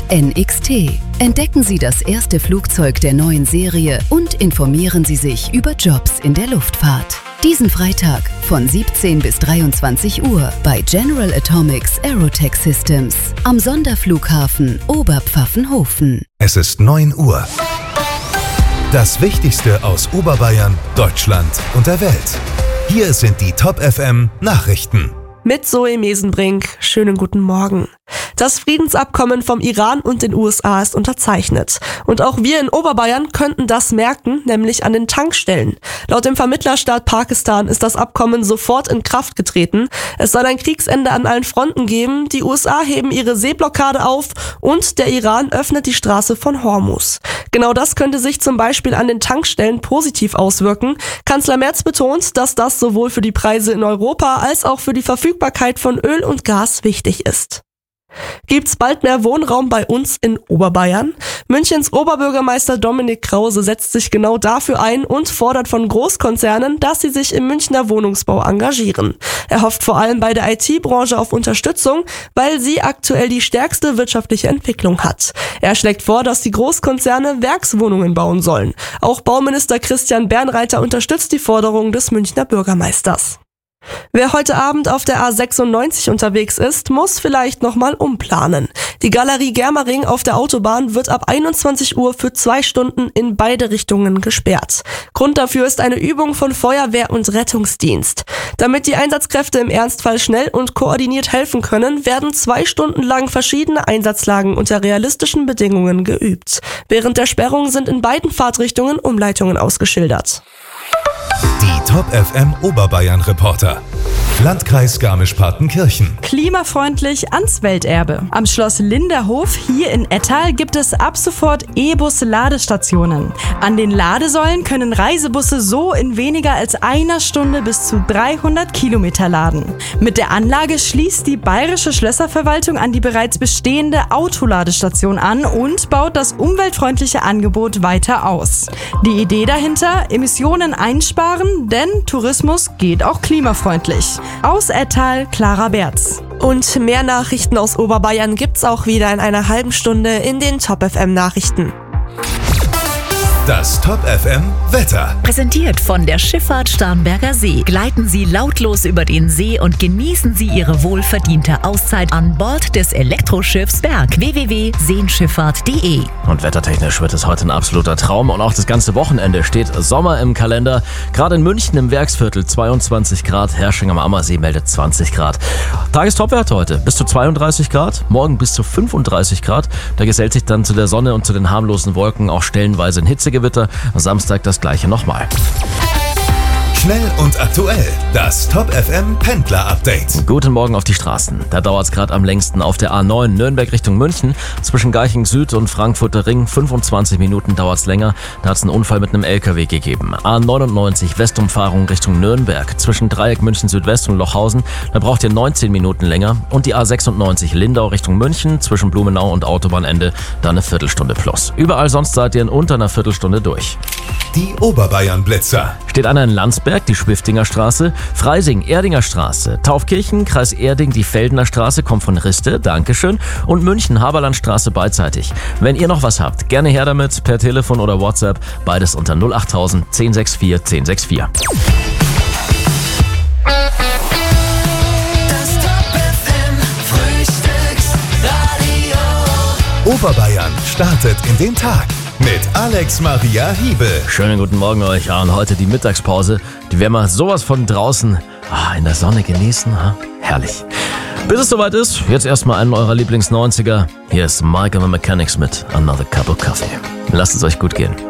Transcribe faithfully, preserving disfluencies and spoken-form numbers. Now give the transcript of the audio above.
N X T. Entdecken Sie das erste Flugzeug der neuen Serie und informieren Sie sich über Jobs in der Luftfahrt. Diesen Freitag von siebzehn bis dreiundzwanzig Uhr bei General Atomics Aerotech Systems am Sonderflughafen Oberpfaffenhofen. Es ist neun Uhr. Das Wichtigste aus Oberbayern, Deutschland und der Welt. Hier sind die Top F M Nachrichten. Mit Zoe Mesenbrink. Schönen guten Morgen. Das Friedensabkommen vom Iran und den U S A ist unterzeichnet. Und auch wir in Oberbayern könnten das merken, nämlich an den Tankstellen. Laut dem Vermittlerstaat Pakistan ist das Abkommen sofort in Kraft getreten. Es soll ein Kriegsende an allen Fronten geben. Die U S A heben ihre Seeblockade auf und der Iran öffnet die Straße von Hormuz. Genau das könnte sich zum Beispiel an den Tankstellen positiv auswirken. Kanzler Merz betont, dass das sowohl für die Preise in Europa als auch für die Verfügbarkeit von Öl und Gas wichtig ist. Gibt's bald mehr Wohnraum bei uns in Oberbayern? Münchens Oberbürgermeister Dominik Krause setzt sich genau dafür ein und fordert von Großkonzernen, dass sie sich im Münchner Wohnungsbau engagieren. Er hofft vor allem bei der I T-Branche auf Unterstützung, weil sie aktuell die stärkste wirtschaftliche Entwicklung hat. Er schlägt vor, dass die Großkonzerne Werkswohnungen bauen sollen. Auch Bauminister Christian Bernreiter unterstützt die Forderung des Münchner Bürgermeisters. Wer heute Abend auf der A sechsundneunzig unterwegs ist, muss vielleicht nochmal umplanen. Die Galerie Germering auf der Autobahn wird ab einundzwanzig Uhr für zwei Stunden in beide Richtungen gesperrt. Grund dafür ist eine Übung von Feuerwehr und Rettungsdienst. Damit die Einsatzkräfte im Ernstfall schnell und koordiniert helfen können, werden zwei Stunden lang verschiedene Einsatzlagen unter realistischen Bedingungen geübt. Während der Sperrung sind in beiden Fahrtrichtungen Umleitungen ausgeschildert. Die Top F M Oberbayern Reporter. Landkreis Garmisch-Partenkirchen. Klimafreundlich ans Welterbe. Am Schloss Linderhof hier in Ettal gibt es ab sofort E-Bus-Ladestationen. An den Ladesäulen können Reisebusse so in weniger als einer Stunde bis zu dreihundert Kilometer laden. Mit der Anlage schließt die Bayerische Schlösserverwaltung an die bereits bestehende Autoladestation an und baut das umweltfreundliche Angebot weiter aus. Die Idee dahinter: Emissionen einsparen, denn Tourismus geht auch klimafreundlich. Aus Ettal, Clara Berz. Und mehr Nachrichten aus Oberbayern gibt's auch wieder in einer halben Stunde in den Top F M Nachrichten. Das Top F M Wetter. Präsentiert von der Schifffahrt Starnberger See. Gleiten Sie lautlos über den See und genießen Sie Ihre wohlverdiente Auszeit an Bord des Elektroschiffs Berg. w w w punkt seenschifffahrt punkt de. Und wettertechnisch wird es heute ein absoluter Traum und auch das ganze Wochenende steht Sommer im Kalender. Gerade in München im Werksviertel zweiundzwanzig Grad, Hersching am Ammersee meldet zwanzig Grad. Tagestopwerte heute bis zu zweiunddreißig Grad, morgen bis zu fünfunddreißig Grad. Da gesellt sich dann zu der Sonne und zu den harmlosen Wolken auch stellenweise ein Hitzegewitter. Samstag das gleiche nochmal. Schnell und aktuell. Das Top F M Pendler Update. Guten Morgen auf die Straßen. Da dauert es gerade am längsten auf der A neun Nürnberg Richtung München. Zwischen Garching Süd und Frankfurter Ring fünfundzwanzig Minuten dauert es länger. Da hat es einen Unfall mit einem L K W gegeben. A neunundneunzig Westumfahrung Richtung Nürnberg. Zwischen Dreieck München Südwest und Lochhausen. Da braucht ihr neunzehn Minuten länger. Und die A sechsundneunzig Lindau Richtung München. Zwischen Blumenau und Autobahnende. Da eine Viertelstunde plus. Überall sonst seid ihr in unter einer Viertelstunde durch. Die Oberbayern Blitzer. Steht einer in Landsberg, die Schwiftinger Straße, Freising, Erdinger Straße, Taufkirchen, Kreis Erding, die Feldener Straße, kommt von Riste, Dankeschön, und München, Haberlandstraße beidseitig. Wenn ihr noch was habt, gerne her damit, per Telefon oder WhatsApp, beides unter null achttausend zehn sechs vier zehn sechs vier. Das Top F M Frühstücksradio. Oberbayern startet in den Tag mit Alex Maria Hiebel. Schönen guten Morgen euch. Ja, und heute die Mittagspause. Die werden wir sowas von draußen ah, in der Sonne genießen. Ha? Herrlich. Bis es soweit ist, jetzt erstmal einen eurer Lieblings-neunziger. Hier ist Mike and the Mechanics mit Another Cup of Coffee. Lasst es euch gut gehen.